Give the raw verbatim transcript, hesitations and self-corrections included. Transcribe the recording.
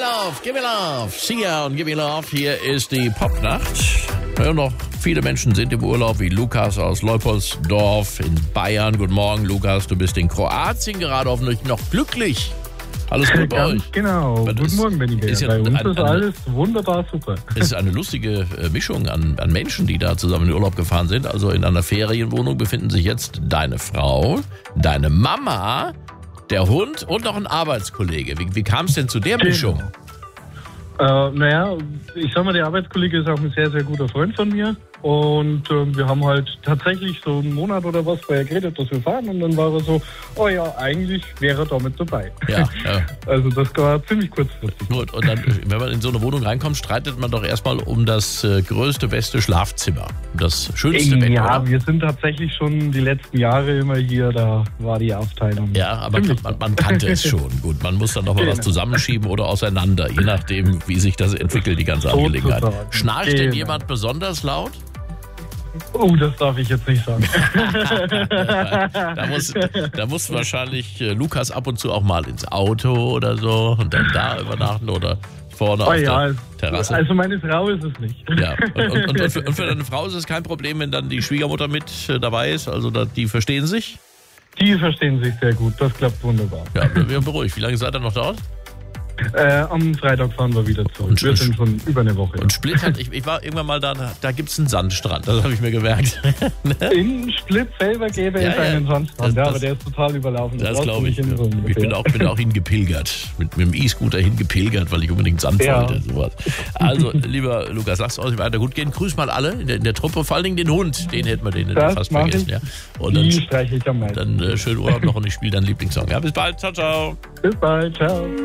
love, give me love. Sia und give me love. Hier ist die Popnacht. Ja, noch viele Menschen sind im Urlaub, wie Lukas aus Leupoldsdorf in Bayern. Guten Morgen, Lukas. Du bist in Kroatien gerade hoffentlich noch glücklich. Alles gut bei Ganz euch? genau. Das Guten Morgen, Benny. ist ja Bei ein- uns ein- ist ein- alles wunderbar super. Es ist eine lustige äh, Mischung an, an Menschen, die da zusammen in den Urlaub gefahren sind. Also in einer Ferienwohnung befinden sich jetzt deine Frau, deine Mama, der Hund und noch ein Arbeitskollege. Wie, wie kam es denn zu der Mischung? Äh, naja, ich sag mal, der Arbeitskollege ist auch ein sehr, sehr guter Freund von mir. Und ähm, wir haben halt tatsächlich so einen Monat oder was vorher geredet, dass wir fahren. Und dann war er so, oh ja, eigentlich wäre er da mit dabei. Ja, ja. Also das war ziemlich kurzfristig. Gut, und dann, wenn man in so eine Wohnung reinkommt, streitet man doch erstmal um das äh, größte, beste Schlafzimmer. Um das schönste Bett, Ja, oder? wir sind tatsächlich schon die letzten Jahre immer hier, da war die Aufteilung. Ja, aber ziemlich man, man kannte es schon. Gut, man muss dann noch mal was Genau. zusammenschieben oder auseinander, je nachdem, wie sich das entwickelt, die ganze Angelegenheit. Sozusagen. Schnarcht denn Genau. jemand besonders laut? Oh, das darf ich jetzt nicht sagen. Da muss, da muss wahrscheinlich äh, Lukas ab und zu auch mal ins Auto oder so und dann da übernachten oder vorne Oh auf ja, der Terrasse. also meine Frau ist es nicht. Ja, und, und, und, und, für, und für deine Frau ist es kein Problem, wenn dann die Schwiegermutter mit äh, dabei ist? Also da, die verstehen sich? Die verstehen sich sehr gut, das klappt wunderbar. Ja, wir wir beruhigt. Wie lange seid ihr noch dort? Äh, am Freitag fahren wir wieder zurück. Und- wir sind schon über eine Woche. Und Split hat, ich, ich war irgendwann mal da, da gibt es einen Sandstrand, das habe ich mir gemerkt. In Split selber gäbe es Ja, ja. einen Sandstrand, ja, Das- aber der ist total überlaufen. Das brauchst du glaube ich. nicht hin, so Ich bin ungefähr. auch, bin auch hingepilgert. Mit, mit dem E-Scooter hingepilgert, weil ich unbedingt Sand Ja. wollte. Sowas. Also, lieber Lukas, sag's euch weiter gut gehen. Grüß mal alle in der, in der Truppe, vor allen Dingen den Hund. Den hätten wir den Das fast mach vergessen. ich. Ja. Und Die dann, streiche ich am meisten. dann äh, schönen Urlaub noch und ich spiele deinen Lieblingssong. Ja, bis bald. Ciao, ciao. Bis bald, ciao.